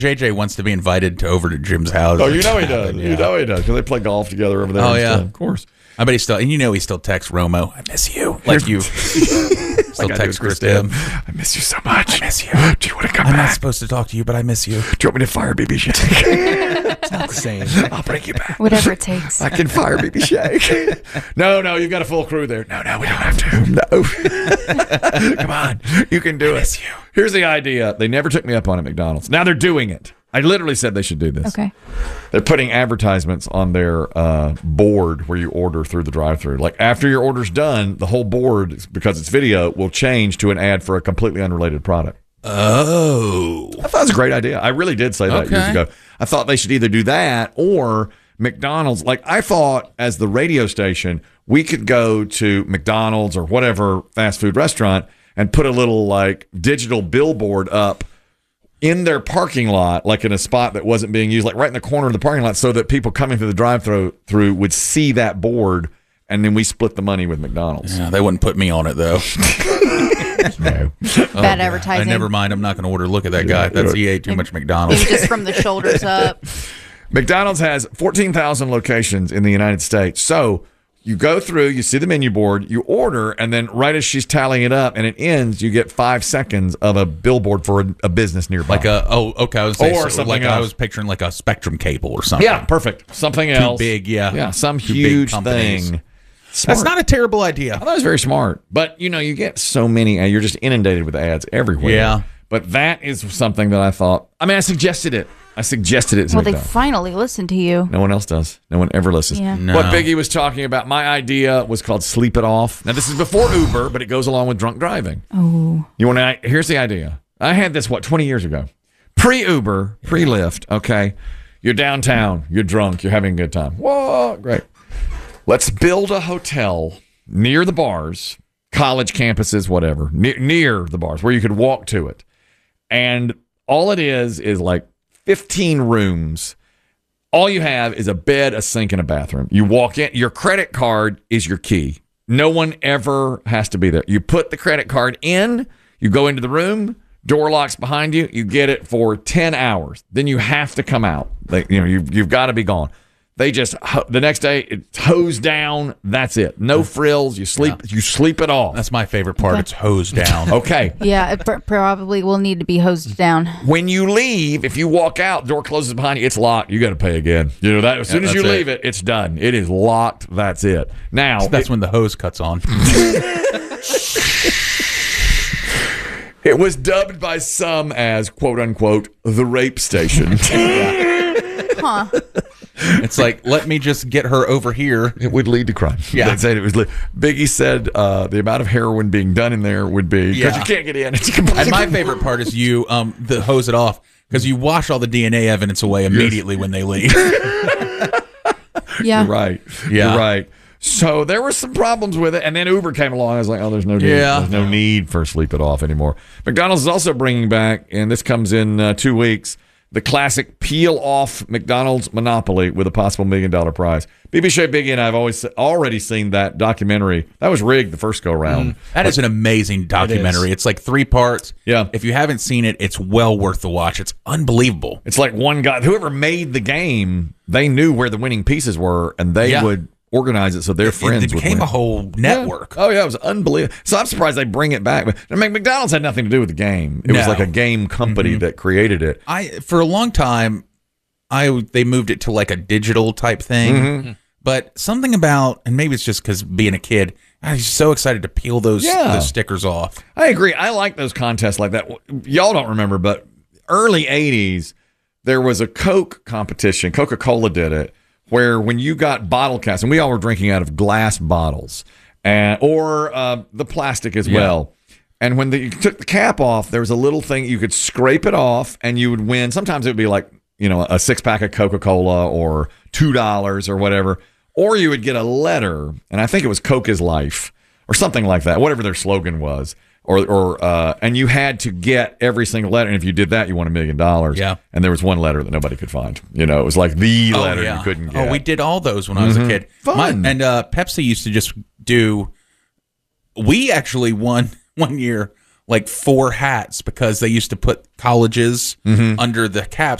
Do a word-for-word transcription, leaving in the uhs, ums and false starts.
J J wants to be invited to over to Jim's house. Oh, you know he does. Yeah. You know he does because they play golf together over there. Oh yeah, stuff. Of course. I bet he still, and you know he still texts Romo. I miss you, like you. Still like text Chris Tim. I miss you so much. I miss you. Do you want to come I'm back? not supposed to talk to you, but I miss you. Do you want me to fire B B Shake? It's not the same. I'll bring you back. Whatever it takes. I can fire B B Shake. No, no, you've got a full crew there. No, no, we don't have to. No. Come on. You can do I it. miss you. Here's the idea. They never took me up on it, McDonald's. Now they're doing it. I literally said they should do this. Okay. They're putting advertisements on their uh, board where you order through the drive-thru. Like after your order's done, the whole board, because it's video, will change to an ad for a completely unrelated product. Oh. I thought it was a great idea. I really did say that Okay. years ago. I thought they should either do that or McDonald's. Like I thought as the radio station, we could go to McDonald's or whatever fast food restaurant and put a little like digital billboard up in their parking lot, like in a spot that wasn't being used, like right in the corner of the parking lot, so that people coming through the drive-thru through would see that board, and then we split the money with McDonald's. Yeah, they wouldn't put me on it though. No. Oh, Bad God. advertising. I never mind. I'm not going to order. Look at that guy. That's he ate too much McDonald's. Maybe just from the shoulders up. McDonald's has fourteen thousand locations in the United States. So you go through, you see the menu board, you order, and then right as she's tallying it up and it ends, you get five seconds of a billboard for a, a business nearby. Like a oh okay, I was saying, Or so, something like else. I was picturing like a Spectrum cable or something. Yeah, perfect. Something Too else. big, yeah. Yeah, some Too big huge companies. thing. Smart. That's not a terrible idea. I thought it was very smart. But, you know, you get so many, uh, you're just inundated with ads everywhere. Yeah. But that is something that I thought, I mean, I suggested it. I suggested it to Well, they McDonald's. finally listened to you. No one else does. No one ever listens. Yeah. No. What Biggie was talking about, my idea was called Sleep It Off. Now, this is before Uber, but it goes along with drunk driving. Oh. You want to? Here's the idea. I had this, what, twenty years ago. Pre-Uber, pre-Lyft, okay? You're downtown. You're drunk. You're having a good time. Whoa, great. Let's build a hotel near the bars, college campuses, whatever, near, near the bars, where you could walk to it. And all it is is like fifteen rooms. All you have is a bed, a sink, and a bathroom. You walk in. Your credit card is your key. No one ever has to be there. You put the credit card in. You go into the room. Door locks behind you. You get it for ten hours. Then you have to come out. They, you know, you've, you've got to be gone. They just the next day it's hosed down. That's it. No frills. You sleep. Yeah. You sleep it off. That's my favorite part. It's hosed down. Okay. Yeah, it pr- probably will need to be hosed down. When you leave, if you walk out, door closes behind you. It's locked. You got to pay again. You know that as soon Yeah, as you that's leave it. it, it's done. It is locked. That's it. Now That's it, when the hose cuts on. it was dubbed by some as "quote unquote" the rape station. Huh. It's like, let me just get her over here. It would lead to crime. Yeah. They said it was. Biggie said uh, the amount of heroin being done in there would be because Yeah. you can't get in. It's completely And my favorite part is you um the hose it off because you wash all the D N A evidence away immediately when they leave. Yeah. You're right. Yeah. You're right. So there were some problems with it, and then Uber came along. I was like, "Oh, there's no need. Yeah. There's no need for Sleep It Off anymore." McDonald's is also bringing back, and this comes in uh, two weeks, the classic peel off McDonald's monopoly with a possible million dollar prize. B B Shea, Biggie, and I have always already seen that documentary. That was rigged the first go round. Mm, that is an amazing documentary. It is. It's like three parts. Yeah. If you haven't seen it, it's well worth the watch. It's unbelievable. It's like one guy, whoever made the game, they knew where the winning pieces were, and they Yeah. would organize it so their It, friends it would became win. a whole network. Yeah. Oh yeah, it was unbelievable. So I'm surprised they bring it back. But I mean, McDonald's had nothing to do with the game. It was No. like a game company that created it. I for a long time, I they moved it to like a digital type thing. Mm-hmm. But something about, and maybe it's just because being a kid, I was so excited to peel those Yeah. those stickers off. I agree. I like those contests like that. Y'all don't remember, but early eighties, there was a Coke competition. Coca-Cola did it, where when you got bottle caps, and we all were drinking out of glass bottles, and or uh, the plastic as Yeah. well. And when the, you took the cap off, there was a little thing you could scrape it off, and you would win. Sometimes it would be like, you know, a six pack of Coca-Cola or two dollars or whatever. Or you would get a letter, and I think it was Coke is Life or something like that, whatever their slogan was. Or, or uh, and you had to get every single letter, and if you did that, you won a million dollars. Yeah. And there was one letter that nobody could find. You know, it was like the letter you couldn't get. Oh, we did all those when I was a kid. Fun. My- and uh, Pepsi used to just do. We actually won one year like four hats because they used to put colleges under the caps